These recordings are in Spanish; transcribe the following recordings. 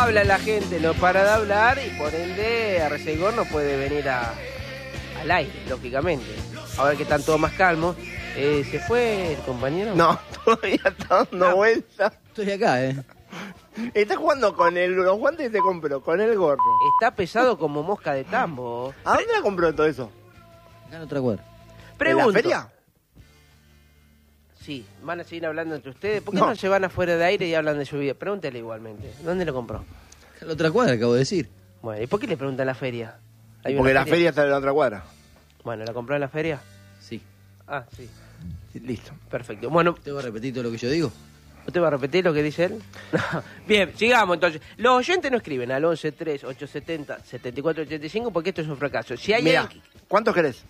habla la gente, no para de hablar y por ende Arcegor no puede venir al aire, lógicamente. Ahora que están todos más calmos. ¿Se fue el compañero? No, todavía está dando vueltas. Estoy acá, Está jugando con los guantes que te compró, con el gorro. Está pesado como mosca de tambo. ¿A dónde la compró todo eso? Acá en otra cuadra. Pregunto. ¿En la feria? Sí, van a seguir hablando entre ustedes. ¿Por qué no se van afuera de aire y hablan de su vida? Pregúntele igualmente. ¿Dónde lo compró? Acá en la otra cuadra, acabo de decir. Bueno, ¿y por qué le preguntan la feria? ¿Hay Porque una la feria está en la otra cuadra. Bueno, ¿la compró en la feria? Sí. Ah, sí. Sí, listo. Perfecto. Bueno, ¿Te va a repetir todo lo que yo digo? ¿usted va a repetir lo que dice él? Bien, sigamos entonces. Los oyentes no escriben al 11 3 870 7485 porque esto es un fracaso. Si hay Mira, alguien... ¿cuántos querés?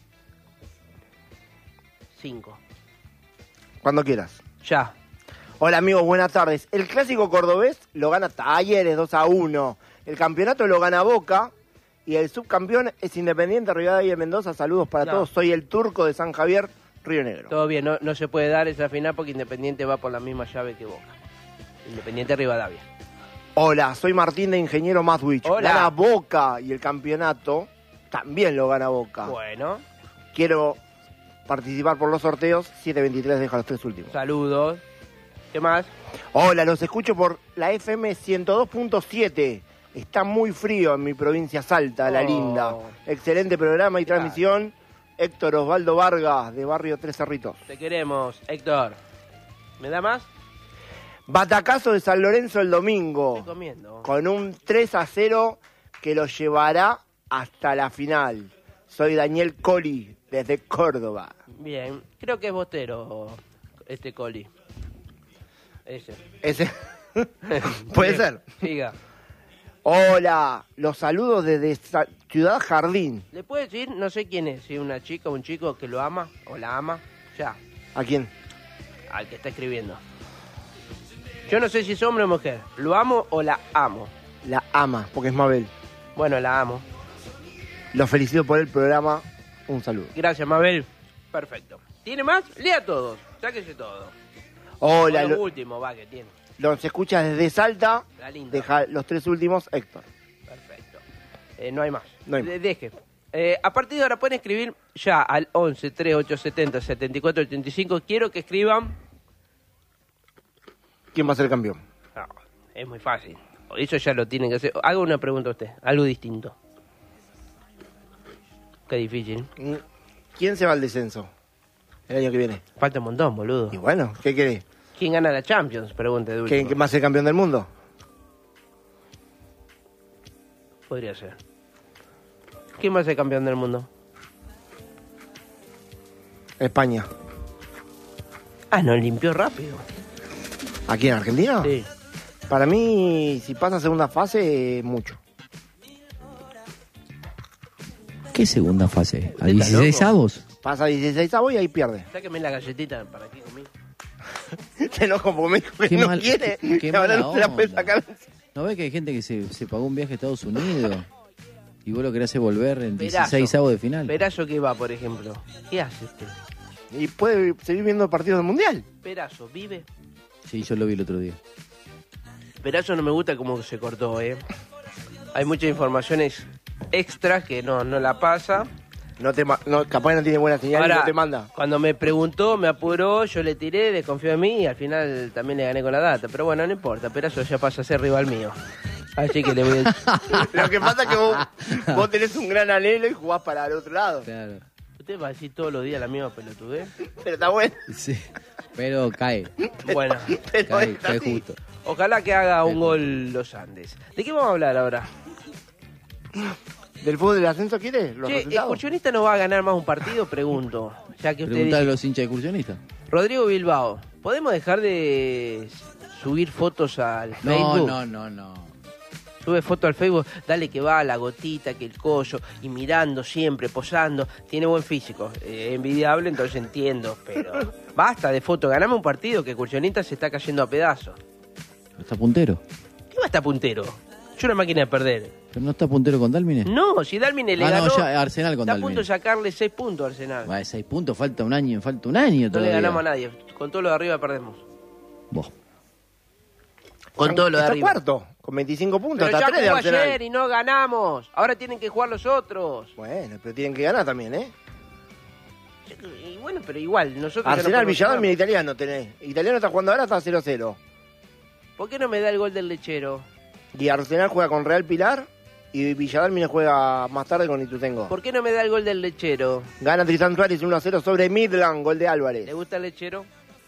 5. Cuando quieras. Ya. Hola amigos, buenas tardes. El clásico cordobés lo gana Talleres 2-1. El campeonato lo gana Boca. Y el subcampeón es Independiente Rivadavia de Mendoza. Saludos para todos. Soy el turco de San Javier, Río Negro. Todo bien, no se puede dar esa final porque Independiente va por la misma llave que Boca. Independiente Rivadavia. Hola, soy Martín de Ingeniero Maswich. Hola. Gana Boca y el campeonato también lo gana Boca. Bueno, Quiero participar por los sorteos. 723 deja los 3 últimos. saludos. ¿Qué más? Hola, los escucho por la FM 102.7. Está muy frío en mi provincia Salta, La Oh. Linda. Excelente programa y Gracias. transmisión. Héctor Osvaldo Vargas, de Barrio Tres Cerritos. Te queremos, Héctor. ¿Me da más? Batacazo de San Lorenzo el Estoy domingo. comiendo. Con un 3-0 que lo llevará hasta la final. Soy Daniel Coli, desde Córdoba. Bien, creo que es bostero este Coli. Ese. Ese. Puede ser. Siga. Hola, los saludos desde Ciudad Jardín. ¿Le puede decir, no sé quién es, si una chica o un chico que lo ama o la ama? Ya, ¿A quién? al que está escribiendo. Yo no sé si es hombre o mujer. ¿Lo amo o la amo? La ama, porque es Mabel. Bueno, la amo. Los felicito por el programa. Un saludo. Gracias, Mabel. Perfecto. ¿Tiene más? Lea todos. Sáquese todo. Hola, O lo último, va, que tiene. los escuchas desde Salta. La linda. Deja los 3 últimos, Héctor. Perfecto. No hay más. No hay más. Deje. A partir de ahora pueden escribir ya al 11 3870 7485. Quiero que escriban. ¿Quién va a ser campeón? No, es muy fácil. Eso ya lo tienen que hacer. Haga una pregunta a usted. Algo distinto. Qué difícil. ¿Quién se va al descenso el año que viene? Falta un montón, boludo. Y bueno, ¿qué querés? ¿Quién gana la Champions? Pregunte de último. ¿Quién va a ser campeón del mundo? Podría ser. ¿Quién va a ser campeón del mundo? España. Ah, nos limpió rápido. ¿Aquí en Argentina? Sí. Para mí, si pasa a segunda fase, mucho. ¿Qué segunda fase? ¿A ¿Usted está 16 loco? avos? Pasa a 16 avos y ahí pierde. Sáqueme la galletita para que comí. Se enoja porque me dijo que Qué no mal- quiere. qué Y ahora mala no se la puede onda. sacar. ¿No ves que hay gente que se pagó un viaje a Estados Unidos y vos lo querés hacer volver en Perazo. 16 avos de final? Perazo que va, por ejemplo. ¿Qué hace usted? Y puede seguir viendo partidos del Mundial. Perazo, ¿vive? Sí, yo lo vi el otro día. Perazo no me gusta cómo se cortó, Hay muchas informaciones extras que no la pasa. Capaz no tiene buena señal y no te manda. Cuando me preguntó, me apuró, yo le tiré, desconfió de mí y al final también le gané con la data. Pero bueno, no importa, Perazo ya pasa a ser rival mío. Así que le voy a... Lo que pasa es que vos tenés un gran anhelo y jugás para el otro lado. Claro. ¿Usted va a decir todos los días la misma pelotudez? Pero está bueno. Sí. Pero cae. Bueno, Pero Cae, está cae así. justo. ojalá que haga un gol los Andes. ¿De qué vamos a hablar ahora? ¿Del fútbol del ascenso quiere? ¿Los Che, resultados? ¿Excursionista no va a ganar más un partido? Pregunto. Ya que usted Preguntale a dice... los hinchas excursionistas. Rodrigo Bilbao, ¿podemos dejar de subir fotos al Facebook? No. Sube foto al Facebook, dale que va, la gotita, que el collo, y mirando siempre, posando. Tiene buen físico, envidiable, entonces entiendo, pero basta de foto. Ganame un partido que Excursionista se está cayendo a pedazos. ¿Está puntero? ¿Qué va a estar puntero? Yo una máquina de perder. ¿Pero no está puntero con Dálmine? No, si Dálmine le Ah, no, ganó, ya Arsenal con está a punto Dálmine. de sacarle 6 puntos a Arsenal. Va, 6 puntos, falta un año No todavía. le ganamos a nadie, con todo lo de arriba perdemos. Vos. Con todo lo de Está arriba. cuarto, Con 25 puntos, Pero hasta ya 3 de jugó Arsenal. ayer y no ganamos. Ahora tienen que jugar los otros. Bueno, pero tienen que ganar también, ¿eh? Y bueno, pero igual, nosotros... ya Arsenal, no podemos Villarreal, ganar. mira, Italiano tenés. Italiano está jugando ahora, está 0-0. ¿Por qué no me da el gol del lechero? Y Arsenal juega con Real Pilar y Villarreal mira juega más tarde con Itutengo. ¿Por qué no me da el gol del lechero? Gana Tristan Suárez 1-0 sobre Midland, gol de Álvarez. ¿Le gusta el lechero?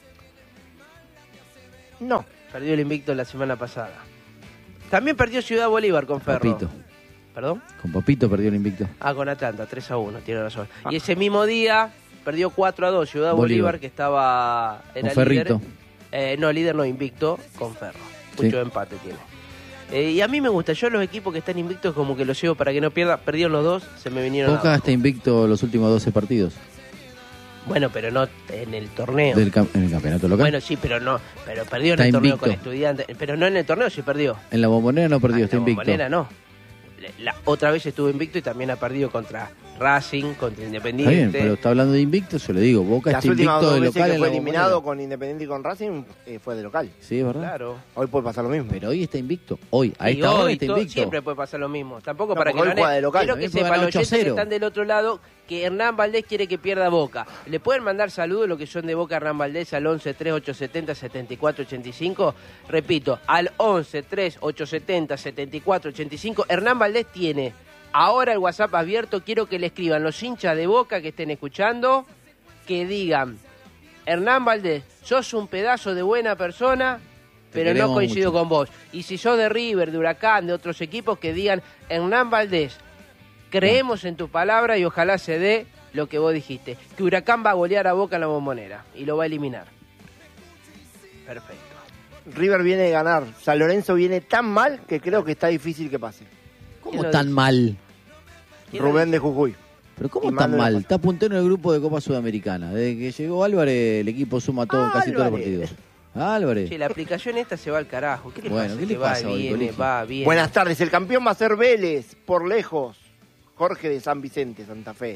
No. Perdió el invicto la semana pasada. También perdió Ciudad Bolívar con Ferro. Papito. ¿Perdón? Con Papito perdió el invicto. Ah, con Atlanta, 3-1, tiene razón. Y ese mismo día perdió 4-2 Ciudad Bolívar, que estaba... Con Ferrito. Líder no, invicto con Ferro. Sí. Mucho empate tiene. Y a mí me gusta, yo los equipos que están invictos como que los llevo para que no pierda. Perdieron los dos, se me vinieron Boca abajo. está invicto los últimos 12 partidos Bueno, pero no en el torneo. en el campeonato local. Bueno, sí, pero no. Pero perdió en Está el torneo invicto. con Estudiantes. Pero no en el torneo, sí perdió. En la Bombonera no perdió, está En la invicto. Bombonera no. La otra vez estuvo invicto y también ha perdido contra Racing, contra Está Independiente. bien, pero está hablando de invicto, yo le digo, Boca Las está últimas invicto dos de veces local que en fue la eliminado Bombonera. con Independiente y con Racing fue de local. Sí, es verdad. Claro. Hoy puede pasar lo mismo. Pero hoy está invicto. Hoy, a Y esta hora hoy está todo- invicto. siempre puede pasar lo mismo. Tampoco No, para que porque no hoy juega de local. Quiero que También puede sepan ganar los oyentes que 8-0. están del otro lado que Hernán Valdés quiere que pierda Boca. ¿Le pueden mandar saludos los que son de Boca a Hernán Valdés al 11 3870 7485? Repito, al 11 3870 7485. Hernán Valdés tiene ahora el WhatsApp abierto. Quiero que le escriban los hinchas de Boca que estén escuchando, que digan: Hernán Valdés, sos un pedazo de buena persona, pero no queremos coincido mucho. con vos. Y si sos de River, de Huracán, de otros equipos, que digan: Hernán Valdés, creemos en tu palabra y ojalá se dé lo que vos dijiste. Que Huracán va a golear a Boca en la Bombonera y lo va a eliminar. Perfecto. River viene de ganar. San Lorenzo viene tan mal que creo que está difícil que pase. ¿Cómo ¿Quién lo tan dice? mal? ¿Quién lo Rubén dice? de Jujuy. Pero ¿cómo Y tan manda una mal? cosa. Está puntero en el grupo de Copa Sudamericana. Desde que llegó Álvarez, el equipo suma todo, casi todos los Álvarez. partidos. Álvarez. Che, la aplicación esta se va al carajo. ¿Qué le Bueno, pasa? ¿qué le Que va, pasa hoy, viene, colegio? va, viene. Buenas tardes. El campeón va a ser Vélez, por lejos. Jorge de San Vicente, Santa Fe.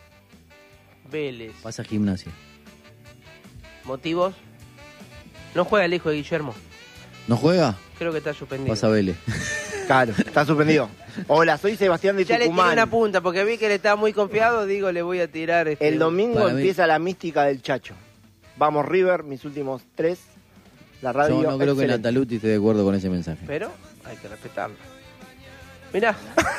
Vélez. Pasa Gimnasia. ¿Motivos? No juega el hijo de Guillermo. ¿No juega? Creo que está suspendido. Pasa Vélez. Claro, está suspendido. Hola, soy Sebastián de Ya le tiré Tucumán. una punta porque vi que le estaba muy confiado. Digo, le voy a tirar. El domingo Para mí- empieza la mística del Chacho. Vamos River, mis últimos 3. La radio. Yo no creo que excelente. Nataluti esté de acuerdo con ese mensaje. Pero hay que respetarlo. Mirá,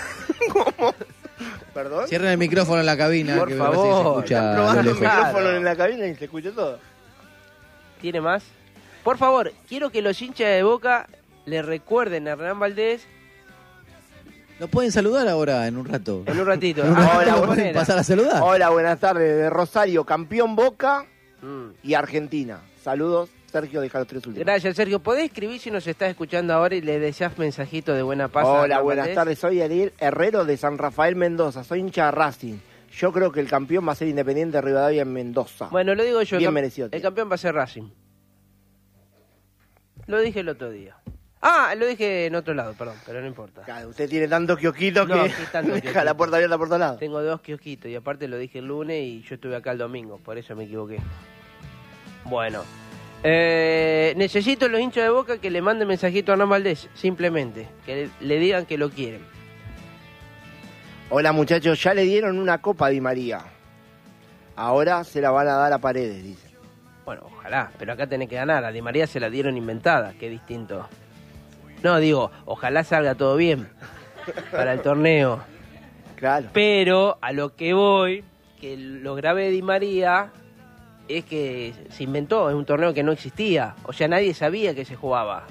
¿Perdón? Cierren el micrófono en la cabina, Por que me parece que se favor, escucha a lo Probando el lejos. Claro. micrófono en la cabina y se escucha todo. ¿tiene más? Por favor, quiero que los hinchas de Boca le recuerden a Hernán Valdés Nos pueden saludar ahora en un rato. en un ratito. En un ratito Hola, nos buenas- pueden pasar a saludar. Hola, buenas tardes. De Rosario, campeón Boca Mm. y Argentina. Saludos, Sergio, deja los 3 últimos. Gracias, Sergio. ¿Podés escribir si nos estás escuchando ahora y le deseas mensajito de buena paz? a Hola, Hernán buenas Valdés? tardes. Soy Ariel Herrero de San Rafael, Mendoza. Soy hincha de Racing. Yo creo que el campeón va a ser Independiente de Rivadavia en Mendoza. Bueno, lo digo yo. Bien el merecido, tío. El campeón va a ser Racing. Lo dije el otro día. Ah, lo dije en otro lado, perdón, pero no importa. Claro, usted tiene tantos kiosquitos No, que sí, tantos deja kiosquitos. la puerta abierta por todos lados. Tengo 2 kiosquitos y aparte lo dije el lunes y yo estuve acá el domingo, por eso me equivoqué. Bueno, necesito los hinchas de Boca que le manden mensajito a Hernán Valdés, simplemente, que le digan que lo quieren. Hola, muchachos. Ya le dieron una copa a Di María. Ahora se la van a dar a Paredes, dice. Bueno, ojalá, pero acá tenés que ganar. A Di María se la dieron inventada, qué distinto. No, digo, ojalá salga todo bien para el torneo. Claro. Pero a lo que voy, que lo grave de Di María es que se inventó, es un torneo que no existía. O sea, nadie sabía que se jugaba.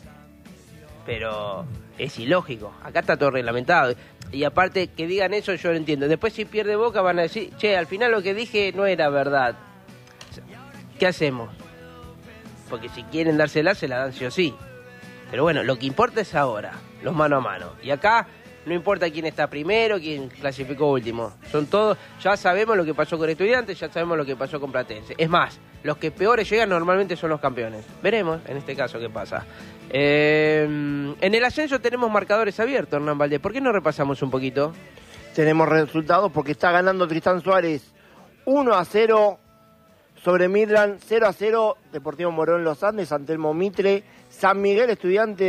Pero es ilógico. Acá está todo reglamentado. Y aparte, que digan eso yo lo entiendo. Después si pierde Boca van a decir, che, al final lo que dije no era verdad. ¿Qué hacemos? Porque si quieren dársela, se la dan sí o sí. Pero bueno, lo que importa es ahora, los mano a mano. Y acá no importa quién está primero, quién clasificó último. Son todos, ya sabemos lo que pasó con Estudiantes, ya sabemos lo que pasó con Platense. Es más, los que peores llegan normalmente son los campeones. Veremos en este caso qué pasa. En el ascenso tenemos marcadores abiertos, Hernán Valdés. ¿Por qué no repasamos un poquito? Tenemos resultados porque está ganando Tristán Suárez 1-0 sobre Midland, 0-0 Deportivo Morón Los Andes, San Telmo Mitre, San Miguel Estudiantes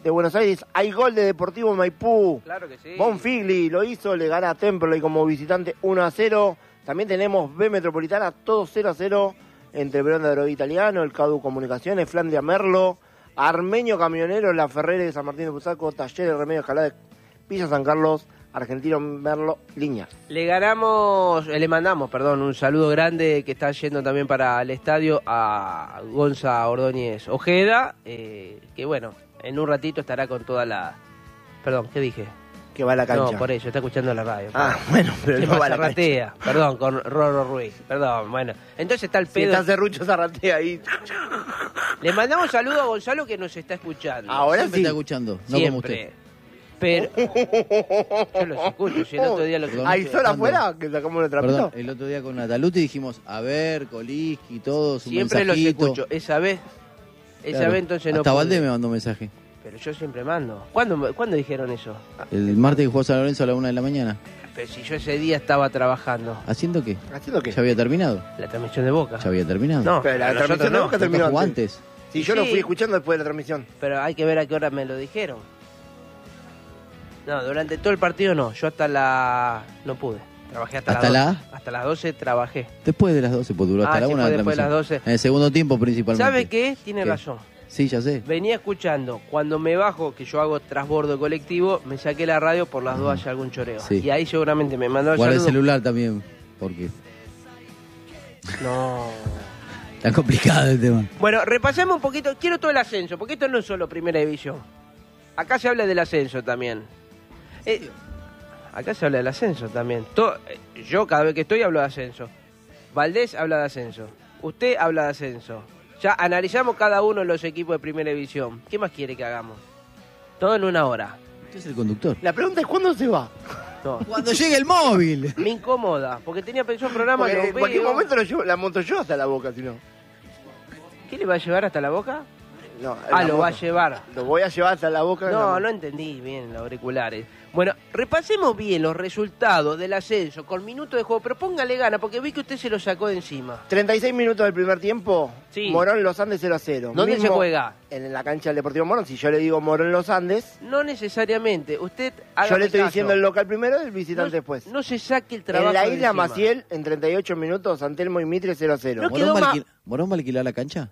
de Buenos Aires. Hay gol de Deportivo Maipú. Claro que sí. Bonfigli lo hizo, le gana a Temperley como visitante 1-0. También tenemos B Metropolitana, todo 0-0 entre Verón de Drogué Italiano, el CADU Comunicaciones, Flandia Merlo, Armenio Camionero, La Ferrere de San Martín de Pusaco, Talleres Remedio Escalada de Villa San Carlos, Argentino Merlo, Liniers. Le mandamos, un saludo grande que está yendo también para el estadio a Gonza Ordóñez Ojeda, que bueno, en un ratito estará con toda la... Perdón, ¿qué dije? Que va a la cancha. No, por eso, está escuchando la radio. Ah, bueno, pero ¿Qué no va a pasa, la Ratea? cancha. Perdón, con Roro Ruiz. Perdón, bueno. Entonces está el Si pedo. está Serrucho Zarratea ahí. Le mandamos saludo a Gonzalo que nos está escuchando. Ahora Siempre sí. está escuchando, no como usted. Siempre. Pero yo los escucho, si el otro día lo escuché. ¿Hay sol afuera? Que sacamos el trapito. Perdón, el otro día con Nataluti dijimos, a ver, Coliski, todos, un Siempre los mensajito. escucho. Esa vez Claro. entonces no Hasta pude. Valdés me mandó un mensaje. Pero yo siempre mando. ¿Cuándo dijeron eso? El martes que jugó San Lorenzo a la 1 de la mañana. Pero si yo ese día estaba trabajando. ¿Haciendo qué? ¿Haciendo qué? ¿Ya había terminado? La transmisión de Boca. ¿Ya había terminado? No, Pero la nosotros transmisión de no. Boca ¿Boca terminó jugó antes. antes? Sí, yo lo Sí. fui escuchando después de la transmisión. Pero hay que ver a qué hora me lo dijeron. No, durante todo el partido no. Yo no pude. Trabajé hasta ¿Hasta las la? 12. Hasta las 12 trabajé. Después de las 12, pues duró hasta la sí, 1 fue la después de las transmisión. 12. En el segundo tiempo principalmente. ¿Sabe qué? Tiene ¿Qué? razón. Sí, ya sé. Venía escuchando. Cuando me bajo, que yo hago transbordo colectivo, me saqué la radio por las dudas haya algún choreo. Sí. Y ahí seguramente me mandó el Guarda el saludo. celular también, porque No. está complicado el tema. Bueno, repasemos un poquito. Quiero todo el ascenso, porque esto no es solo Primera División. Acá se habla del ascenso también. Acá se habla del ascenso también. Yo cada vez que estoy hablo de ascenso. Valdés habla de ascenso. Usted habla de ascenso. Ya analizamos cada uno de los equipos de Primera División. ¿Qué más quiere que hagamos? Todo en una hora. Usted es el conductor. La pregunta es ¿cuándo se va? No. Cuando llegue el móvil. Me incomoda, porque tenía pensado un programa, Porque lo en cualquier veo. momento la monto yo hasta la Boca, si no. ¿Qué le va a llevar hasta la boca? No, Lo va a llevar. Lo voy a llevar hasta la Boca. No entendí bien los auriculares. Bueno, repasemos bien los resultados del ascenso con minutos de juego, pero póngale gana, porque vi que usted se lo sacó de encima. 36 minutos del primer tiempo. Sí. Morón Los Andes 0-0. ¿Dónde se juega? En la cancha del Deportivo Morón. Si yo le digo Morón Los Andes, No necesariamente. Usted haga yo le estoy caso. diciendo el local primero y el visitante después. No se saque el trabajo En la de isla encima. Maciel, en 38 minutos, San Telmo y Mitre 0-0. No quedó más- ¿Morón va a alquilar la cancha?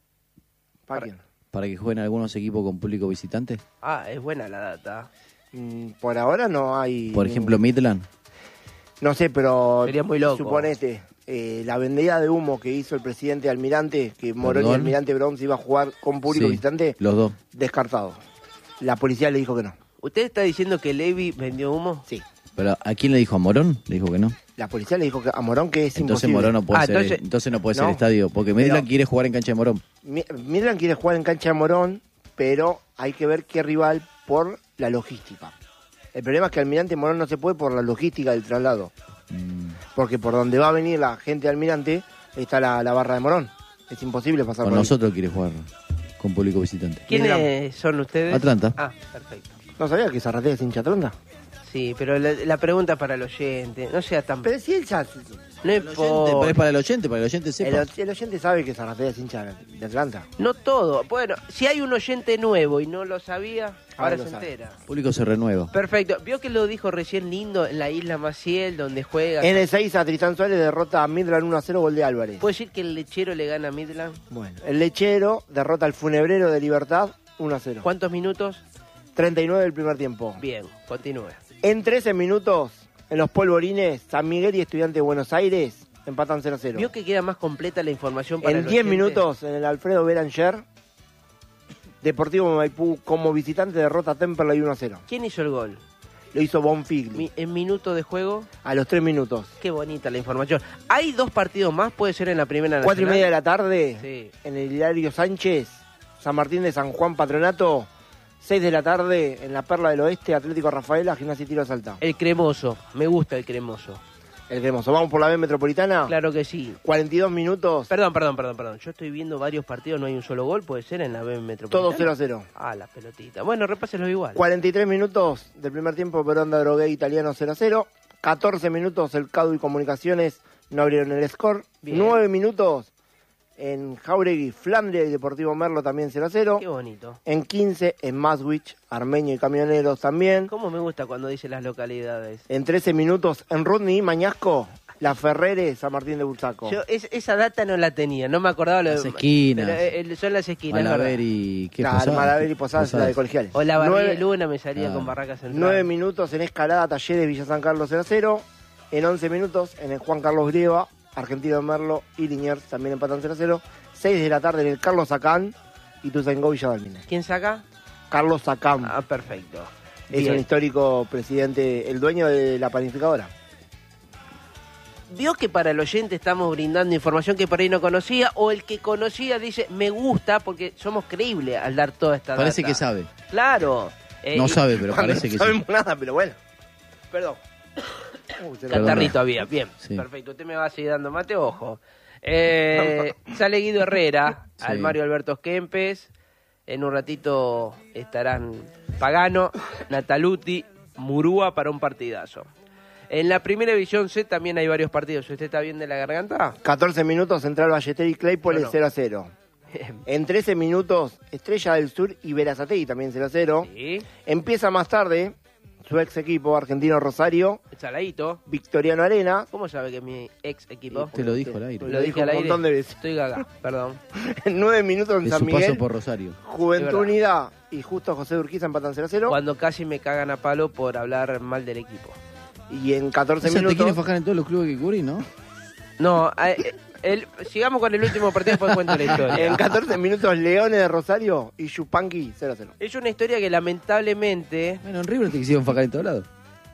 ¿Para quién? ¿Para que jueguen algunos equipos con público visitante? Ah, es buena la data. Por ahora no hay... Por ejemplo, Midland. No sé, pero... Sería muy loco. Suponete, la vendida de humo que hizo el presidente Almirante, que Morón y ¿Perdón? Almirante Brown se iba a jugar con público Sí, visitante, los dos. descartado. La policía le dijo que no. ¿Usted está diciendo que Levi vendió humo? Sí. ¿Pero a quién le dijo? ¿A Morón? Le dijo que no. La policía le dijo que a Morón que es Entonces imposible. Morón no puede ser. entonces- Entonces no puede ser No. estadio. Porque Midland quiere jugar en cancha de Morón. Midland quiere jugar en cancha de Morón, pero hay que ver qué rival por la logística. El problema es que Almirante Morón no se puede por la logística del traslado. Porque por donde va a venir la gente de Almirante está la barra de Morón. Es imposible pasar Con por ahí. nosotros quiere jugar con público visitante. ¿Quiénes son ustedes? Atlanta. Ah, perfecto. ¿No sabía que Zarratea es hincha Atlanta? Sí, pero la pregunta para el oyente, no sea tan... Pero si él ya... No El oyente, pero es para el oyente sepa. El oyente sabe que Zarratea es hincha de Atlanta. No todo. Bueno, si hay un oyente nuevo y no lo sabía, ahora lo se sabe. entera. El público se renueva. Perfecto. Vio que lo dijo recién lindo en la isla Maciel, donde juega. En el 6 a Tristán Suárez derrota a Midland 1-0, gol de Álvarez. ¿Puede decir que el lechero le gana a Midland? Bueno, el Lechero derrota al Funebrero de Libertad 1-0. ¿Cuántos minutos? 39 del primer tiempo. Bien, continúe. En 13 minutos, en los polvorines, San Miguel y Estudiantes de Buenos Aires empatan 0-0. ¿Vio que queda más completa la información para En el 10 oyente? minutos, en el Alfredo Beranger, Deportivo Maipú como visitante derrota a Temperley 1-0. ¿Quién hizo el gol? Lo hizo Bonfigli En minuto de juego, a los 3 minutos. qué bonita la información. ¿Hay dos partidos más? ¿Puede ser en la primera 4 y nacional? media de la tarde, Sí. en el Hilario Sánchez, San Martín de San Juan Patronato. 6 de la tarde, en la Perla del Oeste, Atlético Rafaela, Gimnasia y Tiro Salta. El cremoso, me gusta el cremoso. El cremoso. Vamos por la B Metropolitana. Claro que sí. 42 minutos, Perdón. Yo estoy viendo varios partidos, no hay un solo gol, puede ser en la B Metropolitana. todo 0-0. Ah, la pelotita. Bueno, repáselo igual. 43 minutos del primer tiempo, Perón de Drogué Italiano 0-0. 14 minutos, el CADU y Comunicaciones no abrieron el score. Bien. 9 minutos, En Jauregui, Flandria y Deportivo Merlo también 0-0. Qué bonito. En 15, en Maswich, Armenio y Camioneros también. ¿Cómo me gusta cuando dice las localidades? En 13 minutos, en Rodney y Mañasco, La Ferrere, San Martín de Bursaco. Yo esa data no la tenía, no me acordaba. Las esquinas. Pero, son las esquinas. Malaver y... ¿qué? Malaver y Posadas, la de Colegiales. O la Barría 9, y Luna me salía con Barracas Central. 9 minutos en Escalada, Talleres, Villa San Carlos 0-0. En 11 minutos, en el Juan Carlos Grieva, Argentino de Merlo y Liniers también empatan 0-0. 6 de la tarde en el Carlos Sacán y Tuzangó Villa Dalmine. ¿Quién saca? Carlos Sacán. Ah, perfecto. Es Bien. un histórico presidente, el dueño de la panificadora. Vio que para el oyente estamos brindando información que por ahí no conocía, o el que conocía dice, me gusta, porque somos creíbles al dar toda esta Parece data. que sabe. Claro. No y- sabe, pero parece que no sí. sabemos nada, pero bueno. Perdón. Se lo- Catarrito había, bien, Sí. perfecto. Usted me va a seguir dando mate, ojo. Sale Guido Herrera, Sí. al Mario Alberto Kempes. En un ratito estarán Pagano, Nataluti, Murúa para un partidazo. En la primera división C también hay varios partidos. ¿Usted está bien de la garganta? 14 minutos, Central Ballester y Claypole Bueno. 0-0. En 13 minutos, Estrella del Sur y Verazategui también 0-0. Sí. Empieza más tarde su ex equipo Argentino Rosario, Saladito. Victoriano Arena. ¿Cómo sabe que es mi ex equipo? Te lo dijo al aire. Lo dije al un aire. montón de veces. Estoy gaga, perdón. En 9 minutos en De San su Miguel, paso por Rosario. Es Juventud verdad. Unidad y Justo José de Urquiza empatan 0-0. Cuando casi me cagan a palo por hablar mal del equipo. Y en O 14 sea, te quieren minutos... fajar en todos los clubes que cubrí, ¿no? No, sigamos con el último partido, después cuento la historia. En 14 minutos, Leones de Rosario y Yupanqui 0-0. Es una historia que lamentablemente Bueno, en River te quisieron fajar en todos lados.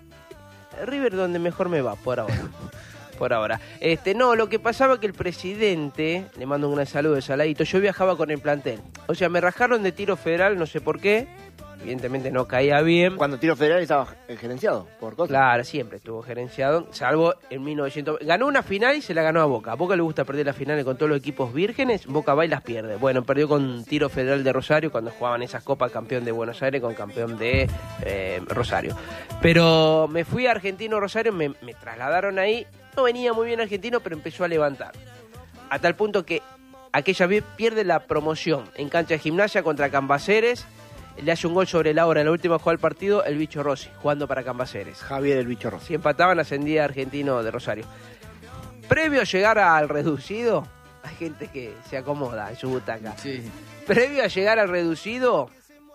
River donde mejor me va por ahora. Por ahora. No, lo que pasaba que el presidente, le mando un gran saludo de Saladito, yo viajaba con el plantel. O sea, me rajaron de tiro federal, no sé por qué. Evidentemente no caía bien. Cuando Tiro Federal estaba gerenciado por cosas. Claro, siempre estuvo gerenciado, salvo en 1900. Ganó una final y se la ganó a Boca. A Boca le gusta perder las finales con todos los equipos vírgenes, Boca va y las pierde. Bueno, perdió con Tiro Federal de Rosario cuando jugaban esas copas, campeón de Buenos Aires con campeón de Rosario. Pero me fui a Argentino Rosario, me trasladaron ahí, no venía muy bien Argentino, pero empezó a levantar. A tal punto que aquella vez pierde la promoción en cancha de Gimnasia contra Cambaceres. Le hace un gol sobre la hora en la última jugada del partido el Bicho Rossi, jugando para Cambaceres. Javier el Bicho Rossi. Si empataban, ascendía Argentino de Rosario. Previo a llegar al reducido, hay gente que se acomoda en su butaca. Sí. Previo a llegar al reducido,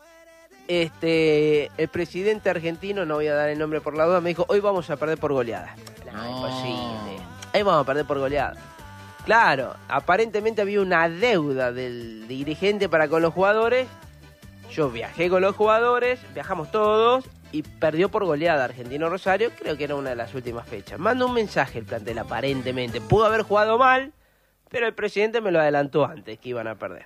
el presidente argentino, no voy a dar el nombre por la duda, me dijo, hoy vamos a perder por goleada. No, imposible. Hoy vamos a perder por goleada. Claro, aparentemente había una deuda del dirigente para con los jugadores. Yo viajé con los jugadores, viajamos todos y perdió por goleada Argentino Rosario, creo que era una de las últimas fechas. Manda un mensaje el plantel aparentemente, pudo haber jugado mal, pero el presidente me lo adelantó antes que iban a perder.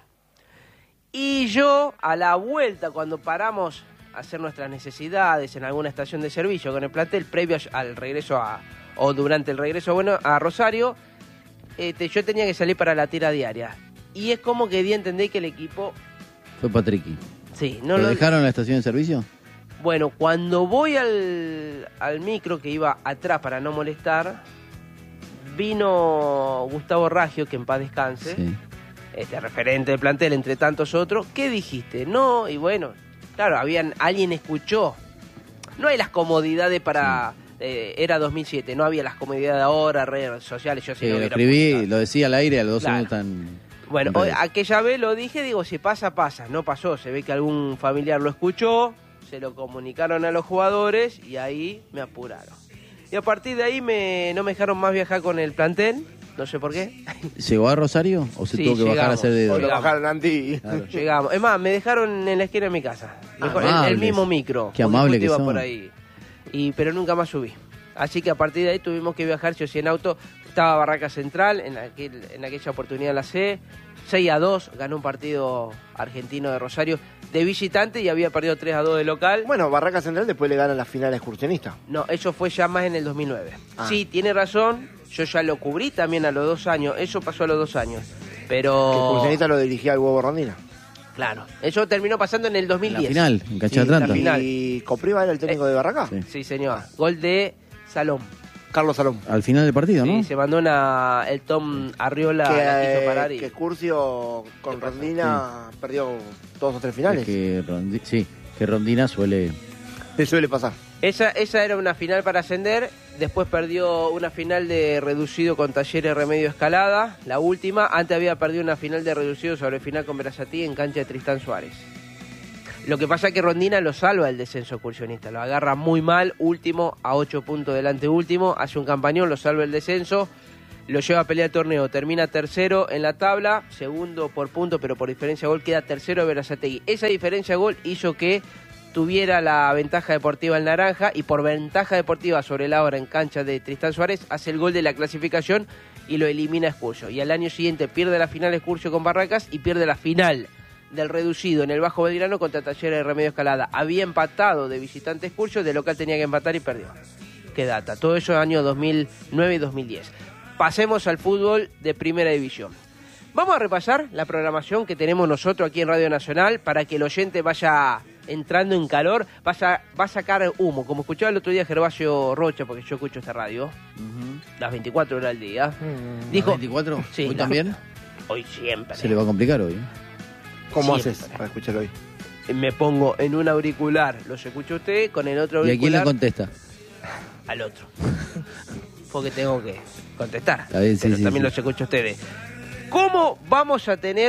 Y yo, a la vuelta, cuando paramos a hacer nuestras necesidades en alguna estación de servicio con el plantel, previo al regreso o durante el regreso a Rosario, yo tenía que salir para la tira diaria. Y es como que di a entender que el equipo... Fue Patricky. Sí, no ¿Lo dejaron en la estación de servicio? Bueno, cuando voy al micro que iba atrás para no molestar, vino Gustavo Raggio, que en paz descanse, Sí. Referente del plantel entre tantos otros. ¿Qué dijiste? No, y bueno, claro, alguien escuchó. No hay las comodidades para... era 2007, no había las comodidades de ahora, redes sociales, yo sí Sí, no lo hubiera escribí, publicado. lo decía al aire a los 2 Claro. años tan... Bueno, en redes. aquella vez lo dije, digo, si pasa, pasa. No pasó, se ve que algún familiar lo escuchó, se lo comunicaron a los jugadores y ahí me apuraron. Y a partir de ahí no me dejaron más viajar con el plantel, no sé por qué. ¿Llegó a Rosario o se Sí, tuvo que bajar a llegamos. hacer dedo? O lo Llegamos. bajaron Andy. Claro. Llegamos. Es más, me dejaron en la esquina de mi casa. El Amables. mismo micro. Qué un amable que discutivo son. por ahí. Pero nunca más subí. Así que a partir de ahí tuvimos que viajar, yo sí en auto. Estaba Barraca Central, en aquella oportunidad en la C. 6-2, ganó un partido argentino de Rosario de visitante y había perdido 3-2 de local. Bueno, Barraca Central después le gana la final excursionista. No, eso fue ya más en el 2009. Ah. Sí, tiene razón, yo ya lo cubrí también a los 2 años, eso pasó a los 2 años. Que Pero, excursionista lo dirigía el Huevo Rondina. claro, eso terminó pasando en el En la 2010. final, en Cancha Sí, de Atlanta. final. ¿Y Copriva era el técnico de Barraca? Sí. Sí, señor. Gol de Salón. Carlos Salón. Al final del partido, ¿no? Sí, se mandó el Tom Arriola, la quiso parar y... Que Curcio con Rondina perdió 2 o 3 finales. Que Rondina suele pasar. Esa era una final para ascender. Después perdió una final de reducido con Talleres Remedio Escalada, la última. Antes había perdido una final de reducido sobre final con Verazatí en cancha de Tristán Suárez. Lo que pasa es que Rondina lo salva el descenso excursionista, lo agarra muy mal, último, a 8 puntos delante último, hace un campañón, lo salva el descenso, lo lleva a pelear el torneo, termina tercero en la tabla, segundo por punto, pero por diferencia de gol queda tercero de Verazategui. Esa diferencia de gol hizo que tuviera la ventaja deportiva el Naranja, y por ventaja deportiva sobre la hora en cancha de Tristán Suárez hace el gol de la clasificación y lo elimina Excursio. Y al año siguiente pierde la final Excursio con Barracas y pierde la final del reducido en el Bajo Belgrano contra Talleres de Remedio Escalada. Había empatado de visitante Excursio, de local tenía que empatar y perdió. Qué data. Todo eso en años 2009 y 2010. Pasemos al fútbol de Primera División. Vamos a repasar la programación que tenemos nosotros aquí en Radio Nacional para que el oyente vaya entrando en calor, va a sacar humo, como escuchaba el otro día Gervasio Rocha, porque yo escucho esta radio, las 24 horas al día. Dijo, ¿Las 24? Sí, ¿Hoy también? Hoy siempre. Se le va a complicar hoy. ¿Cómo Siempre. haces para escucharlo hoy? Me pongo en un auricular, los escucha usted, con el otro ¿Y auricular. a quién le contesta? Al otro. Porque tengo que contestar. Está bien, pero sí, también sí. los escucho ustedes. ¿Cómo vamos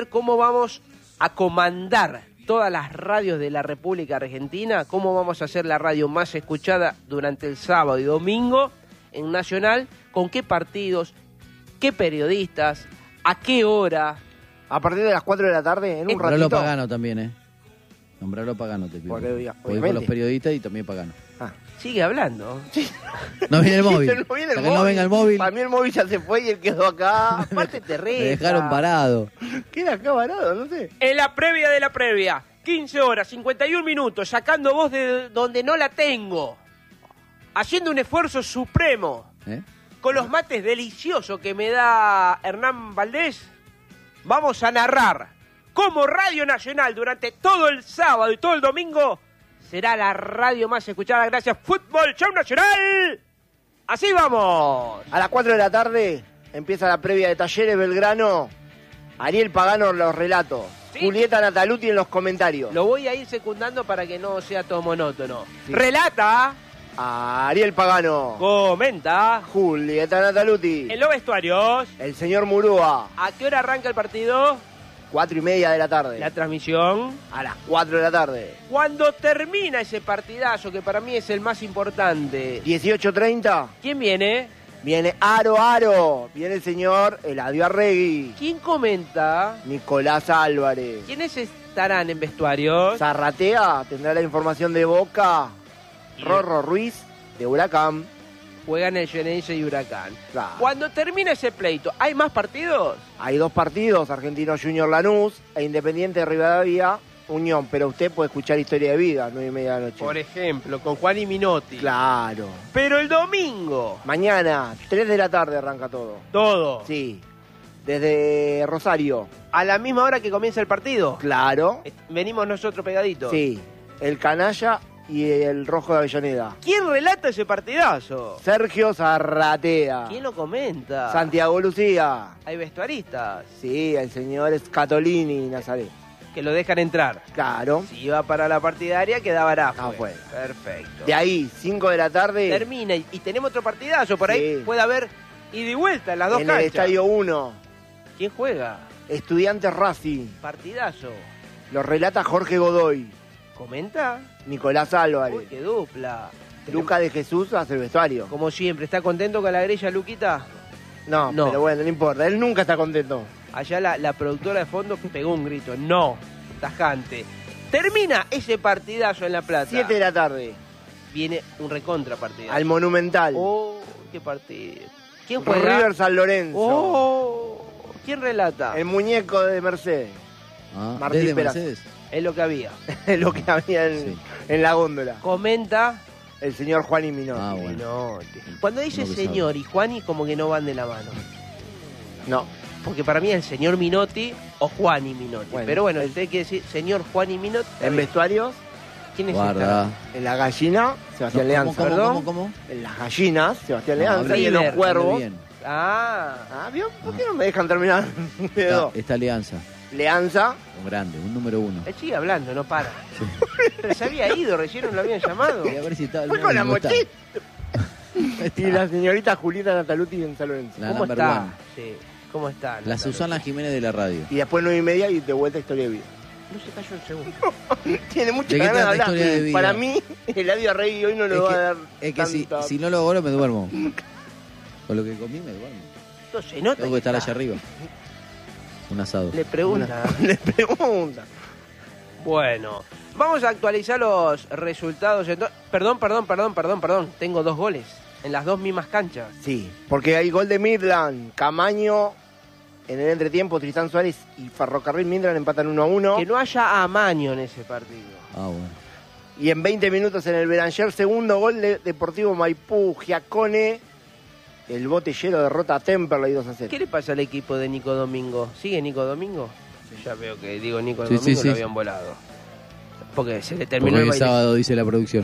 a comandar todas las radios de la República Argentina? ¿Cómo vamos a hacer la radio más escuchada durante el sábado y domingo en Nacional? ¿Con qué partidos? ¿Qué periodistas? ¿A qué hora? A partir de las 4 de la tarde, en un Nombralo ratito. Pagano también, Nombralo Pagano, te pido. Porque, Voy con obviamente. los periodistas y también Pagano. Sigue hablando. No viene el móvil. No viene el Hasta que no venga el móvil. Para mí el móvil ya se fue y él quedó acá. Aparte te Me reta. dejaron parado. Queda acá varado, no sé. En la previa de la previa, 15 horas, 51 minutos, sacando voz de donde no la tengo. Haciendo un esfuerzo supremo. Con los mates deliciosos que me da Hernán Valdés, vamos a narrar cómo Radio Nacional durante todo el sábado y todo el domingo será la radio más escuchada gracias Fútbol Show Nacional. Así vamos. A las 4 de la tarde empieza la previa de Talleres Belgrano. Ariel Pagano en los relatos. Sí. Julieta Nataluti en los comentarios. Lo voy a ir secundando para que no sea todo monótono. Sí. Relata, Ariel Pagano. comenta, Julieta Nataluti. en los vestuarios. El señor Murúa. ¿A qué hora arranca el partido? 4:30 de la tarde. La transmisión. A las 4 de la tarde. Cuando termina ese partidazo, que para mí es el más importante, 18:30. ¿quién viene? Viene Aro. Viene el señor Eladio Arregui. ¿Quién comenta? Nicolás Álvarez. ¿Quiénes estarán en vestuarios? Zarratea tendrá la información de Boca. Rorro Ruiz de Huracán. Juegan el Geneise y Huracán. Claro. Cuando termina ese pleito, ¿hay más partidos? Hay 2 partidos, Argentino Junior Lanús e Independiente de Rivadavia Unión, pero usted puede escuchar Historia de Vida, 9:30 de la noche. Por ejemplo, con Juan y Minotti. Claro. Pero el domingo, Mañana, 3 de la tarde arranca todo. todo. Sí. Desde Rosario. A la misma hora que comienza el partido. Claro. Venimos nosotros pegaditos. Sí. El Canalla y el Rojo de Avellaneda. ¿Quién relata ese partidazo? Sergio Zarratea. ¿Quién lo comenta? Santiago Lucía. Hay vestuaristas Sí, el señor Scatolini Nazaret. que lo dejan entrar. Claro. Si iba para la partidaria, quedaba Arafue. fue. Perfecto. De ahí, 5 de la tarde. Termina y tenemos otro partidazo. Por ahí Sí. puede haber ida y vuelta en las dos En canchas. el Estadio 1. ¿Quién juega? Estudiantes Racing. Partidazo. Lo relata Jorge Godoy. ¿Comenta? Nicolás Álvarez. Uy, qué dupla. Luca de Jesús hace el vestuario. Como siempre, ¿está contento con la grilla, Luquita? No, No. pero bueno, no importa. Él nunca está contento. Allá la productora de fondo pegó un grito. No, tajante. Termina ese partidazo en La Plata. 7 de la tarde. Viene un recontra partido. Al Monumental. Oh, qué partido. ¿Quién juega? River San Lorenzo. Oh, ¿quién relata? El muñeco de Mercedes. Martín ¿Desde Peraz. Mercedes? Es lo que había. Lo que había Sí. en la góndola. Comenta. El señor Juan y Minotti. Ah, bueno. Minotti. Cuando dice Uno que señor y Juani, como que no van de la mano. No. Porque para mí es el señor Minotti o Juani Minotti. Bueno. Pero bueno, usted quiere decir señor Juani Minotti. está En bien. vestuarios, ¿Quién es Guarda. En la gallina, Sebastián Leanza. ¿Cómo? En las gallinas, Sebastián No, Leanza. Y en los River, cuervos. Bien. Ah, ¿Vio? ¿Por qué no me dejan terminar? Esta alianza, Leanza. un grande, un número 1. él sigue hablando, no para. Pero se había ido, recién no lo habían llamado. Quería ver si estaba el Fue con la nuevo, está. mochila. Y la señorita Julita Nataluti en San Lorenzo. La ¿Cómo number está? one. Sí, ¿cómo está? La Natalia? Susana Jiménez de la radio. Y después 9:30 y de vuelta Historia de Vida. No se cayó un segundo. Tiene mucha ¿De qué ganas de trata hablar. Historia de Vida? Para mí, Eladio Rey hoy no le va a dar Es que tanta... si no lo hago ahora me duermo. Con lo que comí me duermo. No se nota. Tengo que estar allá está. arriba. Un asado. Le pregunta. Le pregunta. Bueno, vamos a actualizar los resultados. Perdón. Tengo 2 goles en las 2 mismas canchas. Sí, porque hay gol de Midland, Camaño en el entretiempo, Tristán Suárez y Ferrocarril Midland empatan 1-1. Que no haya amaño en ese partido. Ah, bueno. Y en 20 minutos en el Beranger, segundo gol de Deportivo Maipú, Giacone. El Botellero derrota a Temperley 2-0. ¿Qué le pasa al equipo de Nico Domingo? ¿Sigue Nico Domingo? Ya veo que digo Nico Sí, Domingo sí. lo habían volado. Porque se le terminó Porque el el baile. sábado dice la producción.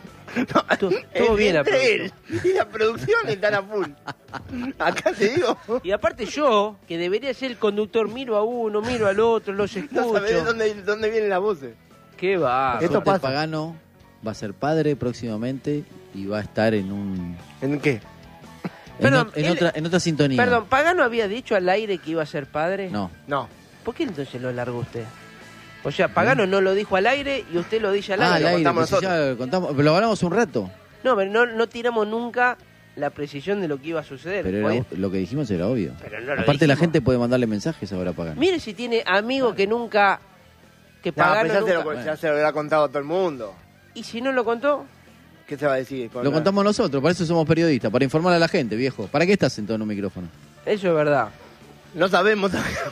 Estuvo bien la Entre él producción. y la producción están a full. Acá te digo, Y aparte yo, que debería ser el conductor, miro a uno, miro al otro, los no sabés escucho. dónde vienen las voces. ¿Qué va? Esto Jorge pasa. Pagano va a ser padre próximamente y va a estar en un ¿En qué? Perdón, en otra sintonía. Perdón, ¿Pagano había dicho al aire que iba a ser padre? No. No. ¿Por qué entonces lo largó usted? O sea, Pagano no lo dijo al aire y usted lo dice al Ah, aire. al aire, contamos pues si ya lo contamos, pero lo hablamos un rato. No, pero no tiramos nunca la precisión de lo que iba a suceder. Pero Oye, lo que dijimos era obvio. Pero no lo Aparte la dijimos. gente puede mandarle mensajes ahora a Pagano. mire si tiene amigo que nunca... Que No, Pagano pero ya, nunca... ya se lo habrá contado a todo el mundo. ¿Y si no lo contó? ¿Qué se va a decir? Lo contamos nosotros, para eso somos periodistas, para informar a la gente, viejo. ¿Para qué estás sentado en un micrófono? Eso es verdad. No sabemos.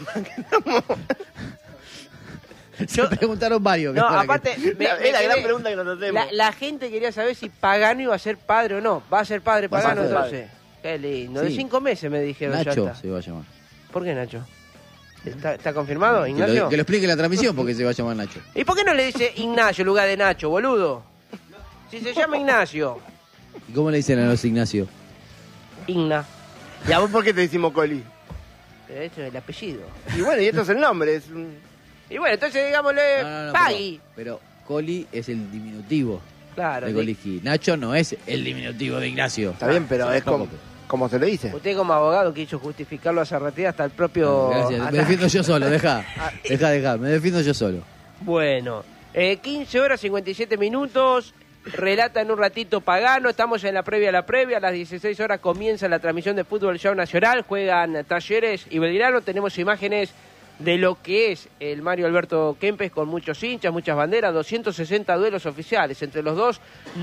Se preguntaron varios. No, viejo, aparte... Es la quedé- gran pregunta que nos hacemos. La gente quería saber si Pagano iba a ser padre o no. ¿Va a ser padre Va a Pagano ser entonces? Qué lindo. De Sí. 5 meses me dijeron ya Nacho está. se va a llamar. ¿Por qué Nacho? ¿Está confirmado, Que Ignacio? lo explique la transmisión porque se va a llamar Nacho. ¿Y por qué no le dice Ignacio en lugar de Nacho, boludo? Si se llama Ignacio. ¿Y cómo le dicen a los Ignacio? Igna. ¿Y a vos por qué te decimos Coli? Pero esto es el apellido. Y bueno, y esto es el nombre. Es un... Y bueno, entonces digámosle No, Pagui. pero Coli es el diminutivo Claro. de sí. Coliski. Nacho no es el diminutivo de Ignacio. Está bien, pero sí, es como, tampoco. como se le dice. Usted como abogado quiso justificarlo a Zarratea hasta el propio... Gracias, hasta- me defiendo yo solo, deja, me defiendo yo solo. Bueno, 15 horas 57 minutos. Relata en un ratito Pagano. Estamos en la previa a la previa. A las 16 horas comienza la transmisión de Fútbol Show Nacional. Juegan Talleres y Belgrano. Tenemos imágenes de lo que es el Mario Alberto Kempes con muchos hinchas, muchas banderas, 260 duelos oficiales entre los dos,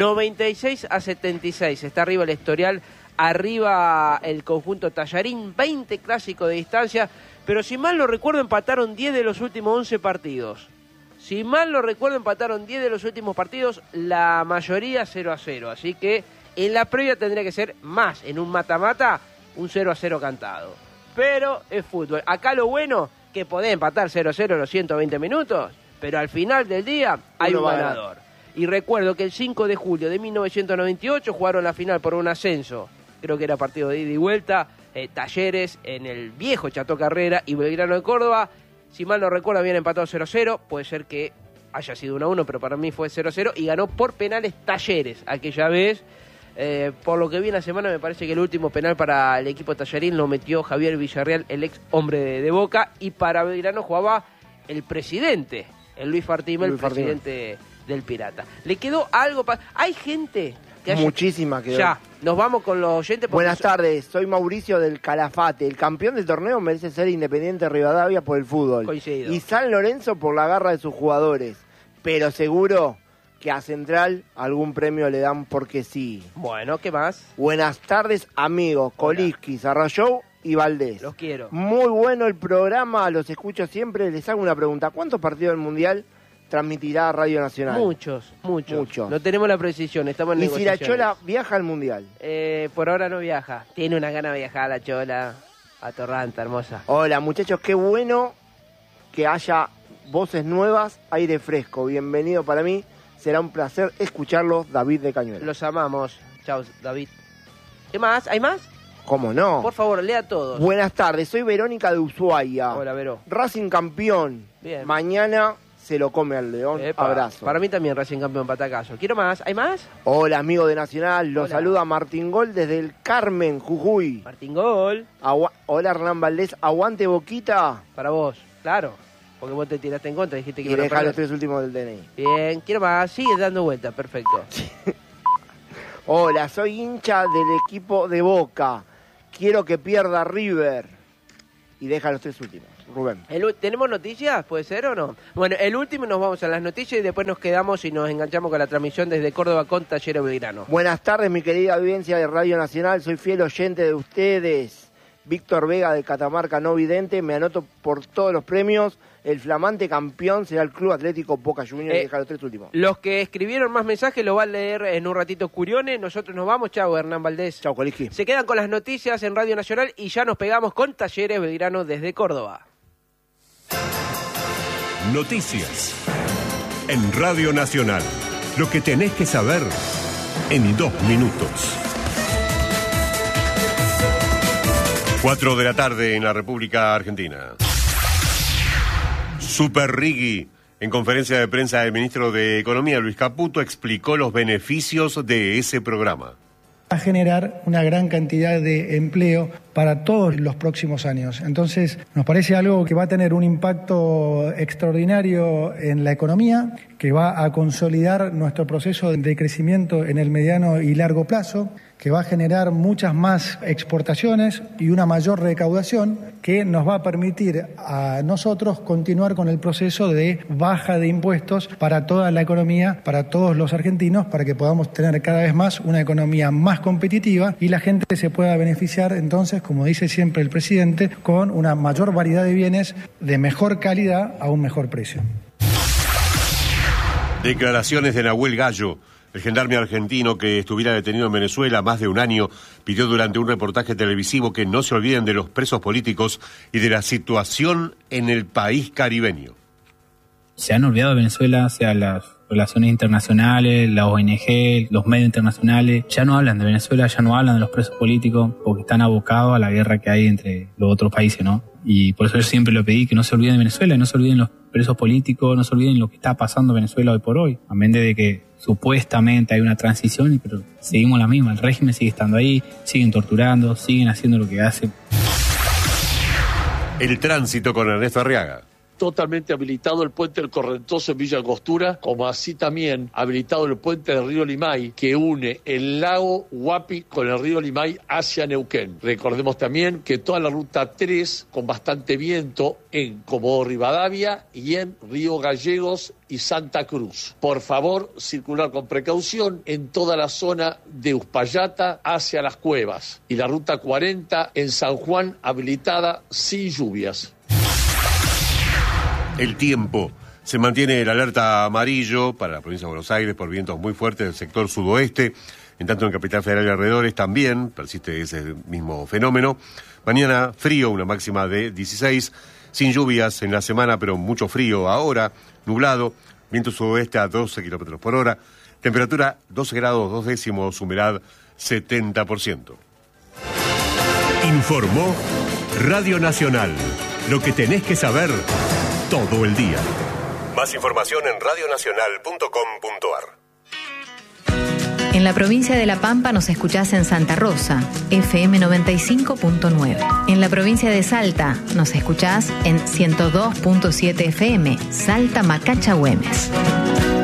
96-76. Está arriba el historial, arriba el conjunto Tallarín, 20 clásicos de distancia, pero si mal no recuerdo empataron 10 de los últimos 11 partidos. Si mal no recuerdo empataron 10 de los últimos partidos, la mayoría 0-0, así que en la previa tendría que ser más, en un mata-mata, un 0-0 cantado. Pero es fútbol. Acá lo bueno, que podés empatar 0-0 los 120 minutos, pero al final del día hay Uno un va a ganar. ganador. Y recuerdo que el 5 de julio de 1998 jugaron la final por un ascenso, creo que era partido de ida y vuelta, Talleres en el viejo Chato Carrera y Belgrano de Córdoba. Si mal no recuerdo habían empatado 0-0, puede ser que haya sido 1-1, pero para mí fue 0-0 y ganó por penales Talleres aquella vez. Por lo que vi en la semana, me parece que el último penal para el equipo tallarín lo metió Javier Villarreal, el ex hombre de Boca, y para Belgrano jugaba el presidente, el Luis Fartima, el presidente del Pirata. ¿Le quedó algo para...? Hay gente que haya... Muchísima quedó. Ya, nos vamos con los oyentes. porque Buenas tardes, soy Mauricio del Calafate. El campeón del torneo merece ser Independiente Rivadavia por el fútbol. Coincido. Y San Lorenzo por la garra de sus jugadores. Pero seguro que a Central algún premio le dan porque sí. Bueno, ¿qué más? Buenas tardes, amigos. Coliski, Sarrayou y Valdés. Los quiero. Muy bueno el programa, los escucho siempre. Les hago una pregunta. ¿Cuántos partidos del Mundial transmitirá Radio Nacional? Muchos. Muchos. No tenemos la precisión, estamos en ¿Y si la negociaciones. Chola viaja al Mundial? Por ahora no viaja. Tiene una gana de viajar la Chola. A Torranta, hermosa. Hola, muchachos, qué bueno que haya voces nuevas, aire fresco. Bienvenido para mí, Será un placer escucharlos, David de Cañuelas. Los amamos. Chao, David. ¿Qué más? ¿Hay más? ¿Cómo no? Por favor, lea todos. Buenas tardes, soy Verónica de Ushuaia. Hola, Vero. Racing campeón. Bien. Mañana se lo come al León. Epa. Abrazo. Para mí también Racing campeón, patacazo. Quiero más. ¿Hay más? Hola, amigo de Nacional. Los Hola. saluda Martín Gol desde el Carmen, Jujuy. Martín Gol. Hola, Hernán Valdés. Aguante, Boquita. Para vos. Claro. Porque vos te tiraste en contra. Dijiste que Y iban a deja perder. los 3 últimos del DNI. Bien. Quiero más. Sigue dando vueltas. Perfecto. Hola, soy hincha del equipo de Boca. Quiero que pierda River. Y deja los 3 últimos. Rubén. ¿Tenemos noticias? ¿Puede ser o no? Bueno, el último nos vamos a las noticias y después nos quedamos y nos enganchamos con la transmisión desde Córdoba con Talleres Belgrano. Buenas tardes, mi querida audiencia de Radio Nacional. Soy fiel oyente de ustedes. Víctor Vega de Catamarca No Vidente. Me anoto por todos los premios. El flamante campeón será el Club Atlético Boca Juniors. Y deja los 3 últimos. Los que escribieron más mensajes lo va a leer en un ratito Curione. Nosotros nos vamos. Chao, Hernán Valdés. Chao, Coliski. Se quedan con las noticias en Radio Nacional y ya nos pegamos con Talleres Belgrano desde Córdoba. Noticias en Radio Nacional. Lo que tenés que saber en 2 minutos. 4 de la tarde en la República Argentina. Super Riggi. En conferencia de prensa, el ministro de Economía, Luis Caputo, explicó los beneficios de ese programa. Va a generar una gran cantidad de empleo para todos los próximos años. Entonces, nos parece algo que va a tener un impacto extraordinario en la economía, que va a consolidar nuestro proceso de crecimiento en el mediano y largo plazo, que va a generar muchas más exportaciones y una mayor recaudación que nos va a permitir a nosotros continuar con el proceso de baja de impuestos para toda la economía, para todos los argentinos, para que podamos tener cada vez más una economía más competitiva y la gente se pueda beneficiar entonces, como dice siempre el presidente, con una mayor variedad de bienes de mejor calidad a un mejor precio. Declaraciones de Nahuel Gallo. El gendarme argentino que estuviera detenido en Venezuela más de un año pidió durante un reportaje televisivo que no se olviden de los presos políticos y de la situación en el país caribeño. Se han olvidado de Venezuela, sea las relaciones internacionales, la ONG, los medios internacionales. Ya no hablan de Venezuela, ya no hablan de los presos políticos porque están abocados a la guerra que hay entre los otros países, ¿no? Y por eso yo siempre le pedí que no se olviden de Venezuela, no se olviden los presos políticos, no se olviden lo que está pasando en Venezuela hoy por hoy. Amén de que supuestamente hay una transición, pero seguimos la misma. El régimen sigue estando ahí, siguen torturando, siguen haciendo lo que hacen. El tránsito con Ernesto Arriaga. Totalmente habilitado el puente del Correntoso en Villa Angostura, como así también habilitado el puente del río Limay, que une el lago Huapi con el río Limay hacia Neuquén. Recordemos también que toda la ruta 3, con bastante viento en Comodoro Rivadavia y en Río Gallegos y Santa Cruz. Por favor, circular con precaución en toda la zona de Uspallata hacia las Cuevas. Y la ruta 40 en San Juan habilitada sin lluvias. El tiempo. Se mantiene el alerta amarillo para la provincia de Buenos Aires por vientos muy fuertes del sector sudoeste. En tanto en Capital Federal y alrededores también persiste ese mismo fenómeno. Mañana frío, una máxima de 16. Sin lluvias en la semana, pero mucho frío ahora. Nublado. Viento sudoeste a 12 kilómetros por hora. Temperatura 12 grados 2 décimos. Humedad 70%. Informó Radio Nacional. Lo que tenés que saber todo el día. Más información en radionacional.com.ar. En la provincia de La Pampa nos escuchás en Santa Rosa, FM 95.9. En la provincia de Salta nos escuchás en 102.7 FM, Salta Macacha Güemes.